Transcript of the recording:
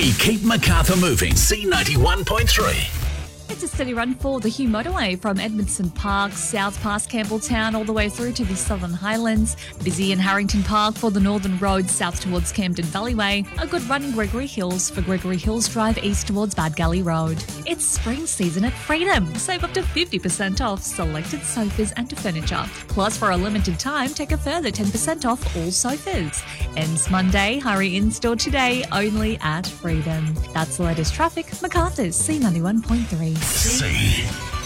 We keep Macarthur moving. C91.3. It's a steady run for the Hugh Motorway from Edmondson Park, south past Campbelltown, all the way through to the Southern Highlands. Busy in Harrington Park for the Northern Road, south towards Camden Valleyway. A good run in Gregory Hills for Gregory Hills Drive, east towards Bad Gully Road. It's spring season at Freedom. Save up to 50% off selected sofas and furniture. Plus, for a limited time, take a further 10% off all sofas. Ends Monday. Hurry in-store today, only at Freedom. That's the latest traffic. Macarthur's C91.3. C.